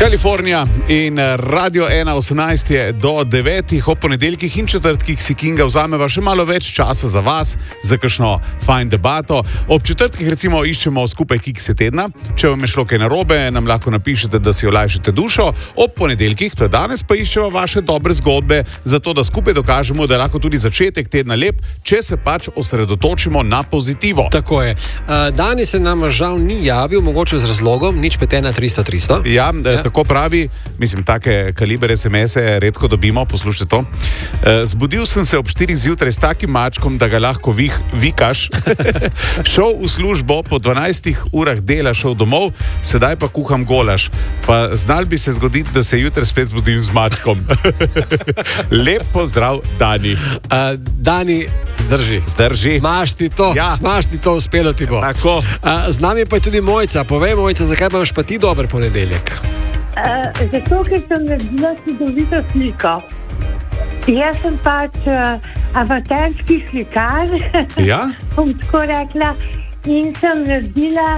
Kalifornija in Radio 1.18 je do 9. ob ponedeljkih in četrtkih si Kinga vzameva še malo več časa za vas, za kakšno fajn debato. Ob četrtkih recimo iščemo skupaj kikse tedna. Če vam je šlo kaj narobe, nam lahko napišete, da si olajšate dušo. Ob ponedeljkih, to je danes, pa iščemo vaše dobre zgodbe, zato da skupaj dokažemo, da je lahko tudi začetek tedna lep, če se pač osredotočimo na pozitivo. Tako je. Danes se nam žal ni javil, mogoče z razlogom, nič petena 300. Ja. Tako pravi, mislim, take kaliber SMS-e redko dobimo, poslušajte to. Zbudil sem se ob 4 zjutraj s takim mačkom, da ga lahko vikaš. Šel v službo, po 12 urah dela šel domov, sedaj pa kuham golaž. Pa znal bi se zgoditi, da se jutri spet zbudim z mačkom. Lep pozdrav, Dani. Dani, zdrži. Maš ti to, uspelo ti bo. Tako. Z nami pa je tudi Mojca. Povej, Mojca, zakaj imaš pa ti dober ponedeljek? Zato, ker sem naredila čudovito sliko. Jaz sem pač amaterski slikar, Ja? bom tako rekla, in sem naredila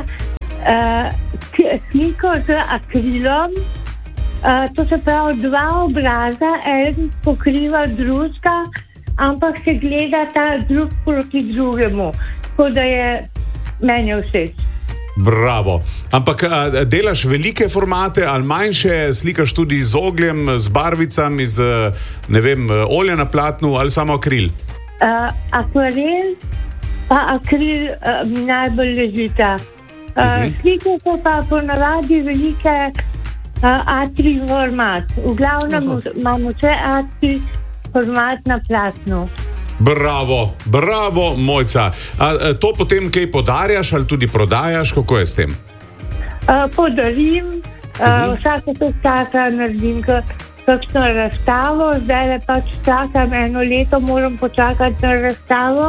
sliko z akrilom. To se pravi dva obraza, en pokriva drugega, ampak se gleda ta drug proti drugemu. Tako da je meni všeč. Bravo. Ampak delaš velike formate ali manjše, slikaš tudi z ogljem, z barvicami, z, ne vem, olje na platnu ali samo akril? Akvarel pa akril mi najbolj ležita. Slike so pa ponavadi velike A3 format. V glavnem imamo vse A3 format na platnu. Bravo, Mojca. To potem kaj podarjaš ali tudi prodajaš? Kako je s tem? Podarim, vsake to časa naredim kakšno razstavo, zdaj pač čakam eno leto, moram počakati na razstavo.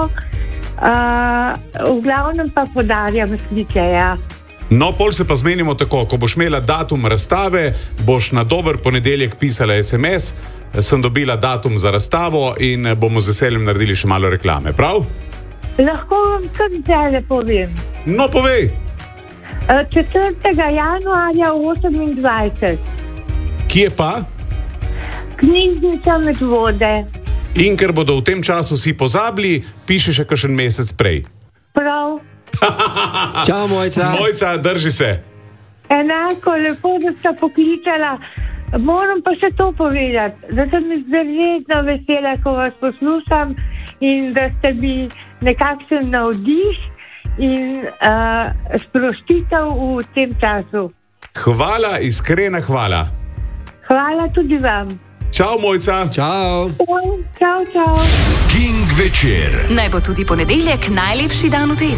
V glavnem pa podarjam slike, ja. No, pol se pa zmenimo tako, ko boš imela datum razstave, boš na dober ponedeljek pisala SMS, sem dobila datum za razstavo in bomo z veseljem naredili še malo reklame, prav? Lahko vam kar zdaj povem. No, povej. 4. januarja 28. Kje pa? Knjižnica Medvode. In ker bodo v tem času vsi pozabili, piše še kakšen mesec prej. Prav. Čau, Mojca. Mojca, drži se. Enako, lepo, da sta poklicala. Moram pa še to povedati, da sem izredno vesela, ko vas poslušam in da ste mi nekakšen navdih in sprostitev v tem času. Hvala, iskrena hvala. Hvala tudi vam. Čau, Mojca. Čau. Čau. King večer. Naj bo tudi ponedeljek najlepši dan v tednu.